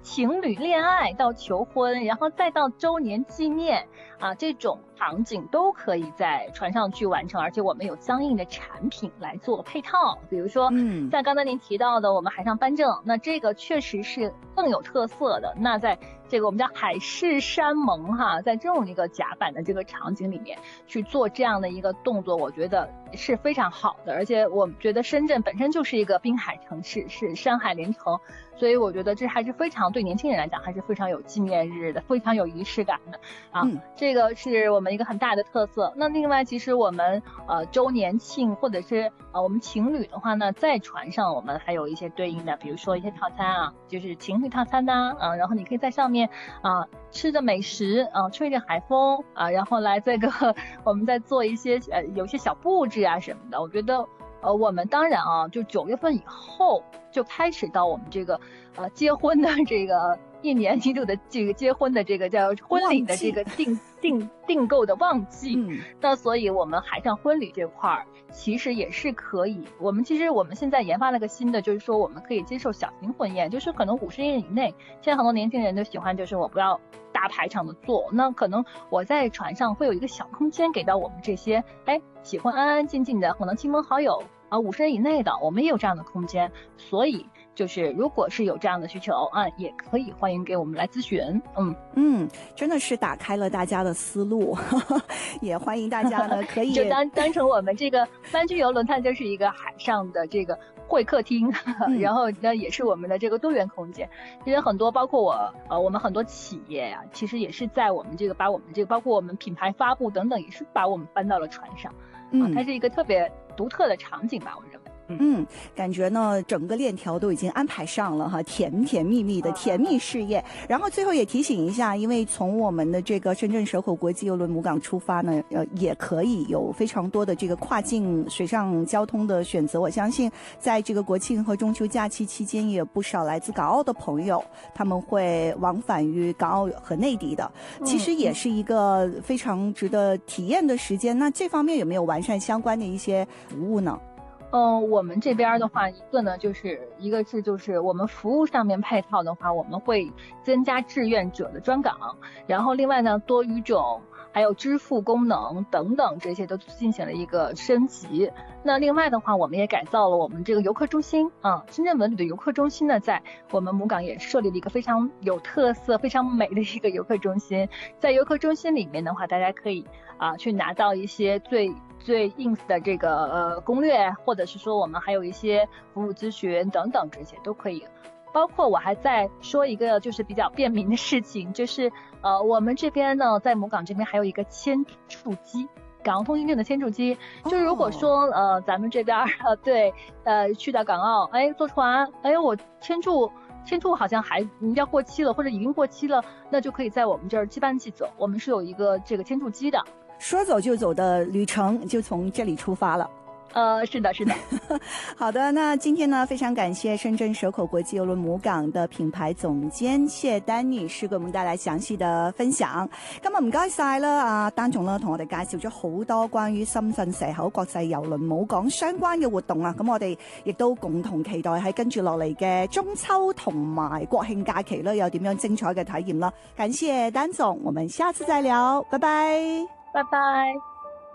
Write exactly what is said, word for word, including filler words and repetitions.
情侣恋爱到求婚，然后再到周年纪念啊，这种场景都可以在船上去完成，而且我们有相应的产品来做配套。比如说，嗯，像刚才您提到的，我们海上颁证，那这个确实是更有特色的。那在这个我们叫海誓山盟哈，在这种一个甲板的这个场景里面去做这样的一个动作，我觉得是非常好的。而且我觉得深圳本身就是一个滨海城市，是山海连城，所以我觉得这还是非常对年轻人来讲还是非常有纪念日的，非常有仪式感的啊、嗯。这个是我们一个很大的特色。那另外，其实我们呃周年庆或者是呃我们情侣的话呢，在船上我们还有一些对应的，比如说一些套餐啊，就是情侣套餐呐、啊，啊，然后你可以在上面啊吃着美食啊，吹着海风啊，然后来这个我们再做一些呃有些小布置啊什么的。我觉得呃我们当然啊，就九月份以后就开始到我们这个呃结婚的这个一年一度的这个结婚的这个叫婚礼的这个订订订购的旺季、嗯、那所以我们海上婚礼这块儿其实也是可以，我们其实我们现在研发了个新的，就是说我们可以接受小型婚宴，就是可能五十人以内。现在很多年轻人都喜欢就是我不要大排场的做，那可能我在船上会有一个小空间给到我们这些哎喜欢安安静静的可能亲朋好友啊五十人以内的，我们也有这样的空间。所以就是如果是有这样的需求啊，也可以欢迎给我们来咨询。嗯嗯，真的是打开了大家的思路，呵呵，也欢迎大家呢可以就当当成我们这个湾区邮轮它就是一个海上的这个会客厅，嗯、然后呢也是我们的这个多元空间。其实很多包括我呃我们很多企业呀、啊，其实也是在我们这个把我们这个包括我们品牌发布等等，也是把我们搬到了船上。嗯、啊，它是一个特别独特的场景吧，我认为。 嗯，感觉呢整个链条都已经安排上了哈，甜甜蜜蜜的甜蜜事业。然后最后也提醒一下，因为从我们的这个深圳蛇口国际邮轮母港出发呢，呃，也可以有非常多的这个跨境水上交通的选择。我相信在这个国庆和中秋假期期间，也有不少来自港澳的朋友，他们会往返于港澳和内地的，其实也是一个非常值得体验的时间。那这方面有没有完善相关的一些服务呢？ 嗯，我们这边的话，一个呢就是一个是就是我们服务上面配套的话，我们会增加志愿者的专岗，然后另外呢多语种还有支付功能等等，这些都进行了一个升级。那另外的话，我们也改造了我们这个游客中心啊，深圳文旅的游客中心呢，在我们母港也设立了一个非常有特色、非常美的一个游客中心。在游客中心里面的话，大家可以啊去拿到一些最最 ins 的这个呃攻略，或者是说我们还有一些服务咨询等等，这些都可以。包括我还在说一个就是比较便民的事情，就是呃我们这边呢在母港这边还有一个签注机，港澳通行证的签注机。就如果说呃咱们这边呃对呃去到港澳，哎坐船，哎我签注签注好像还要过期了或者已经过期了，那就可以在我们这儿即办即走，我们是有一个这个签注机的， 说走就走的旅程就从这里出发了。 呃，是的，是的。 好的，那今天呢，非常感謝深圳蛇口國際郵輪母港的品牌總監謝丹女士給我們帶來詳細的分享。今日唔該晒啦，阿丹總啦，同我哋介紹咗好多關於深圳蛇口國際郵輪母港相關嘅活動啊。咁我哋亦都共同期待喺跟住落嚟嘅中秋同埋國慶假期咧，有點樣精彩嘅體驗啦。感謝丹總，我們下次再聊，拜拜， 拜拜。